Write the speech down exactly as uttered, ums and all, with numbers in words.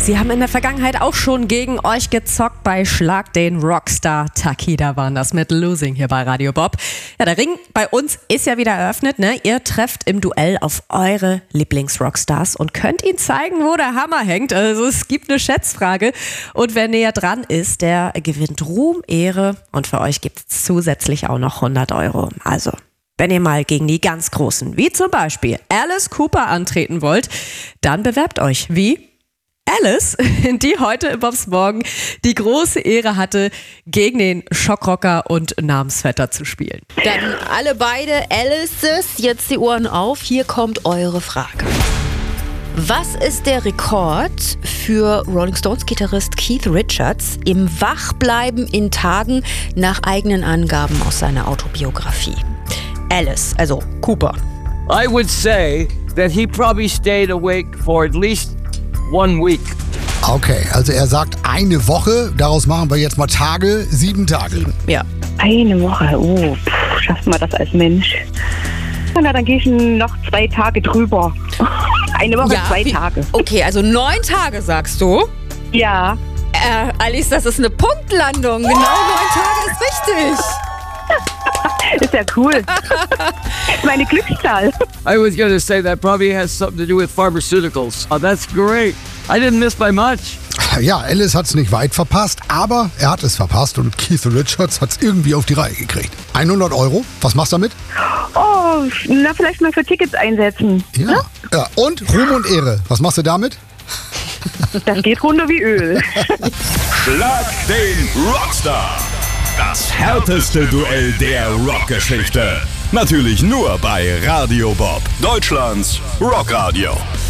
Sie haben in der Vergangenheit auch schon gegen euch gezockt bei Schlag den Rockstar. Takida waren das mit Losing hier bei Radio Bob. Ja, der Ring bei uns ist ja wieder eröffnet, ne? Ihr trefft im Duell auf eure Lieblings-Rockstars und könnt ihnen zeigen, wo der Hammer hängt. Also es gibt eine Schätzfrage und wer näher dran ist, der gewinnt Ruhm, Ehre und für euch gibt es zusätzlich auch noch hundert Euro. Also wenn ihr mal gegen die ganz Großen, wie zum Beispiel Alice Cooper, antreten wollt, dann bewerbt euch wie Alice, die heute im Bobs Morgen die große Ehre hatte, gegen den Schockrocker und Namensvetter zu spielen. Dann alle beide Alices, jetzt die Ohren auf, hier kommt eure Frage. Was ist der Rekord für Rolling Stones Gitarrist Keith Richards im Wachbleiben in Tagen nach eigenen Angaben aus seiner Autobiografie? Alice, also Cooper. I would say that he probably stayed awake for at least one week. Okay, also er sagt eine Woche, daraus machen wir jetzt mal Tage, sieben Tage. Sieben, ja. Eine Woche, oh, pff, schafft man das als Mensch? Na, dann gehe ich noch zwei Tage drüber. Eine Woche, Ja, zwei wie- Tage. Okay, also neun Tage sagst du? Ja, Äh, Alice, das ist eine Punktlandung. Genau neun Tage ist richtig. ist ja cool. Meine Glückszahl. I was going to say that probably has something to do with pharmaceuticals. Oh, that's great. I didn't miss by much. Ja, Alice hat es nicht weit verpasst, aber er hat es verpasst und Keith Richards hat es irgendwie auf die Reihe gekriegt. hundert Euro, was machst du damit? Oh, na, vielleicht mal für Tickets einsetzen. Ja. ja. Und Ruhm und Ehre, was machst du damit? Das geht runter wie Öl. Schlag den Rockstar. Das härteste Duell der Rockgeschichte. Natürlich nur bei Radio Bob, Deutschlands Rockradio.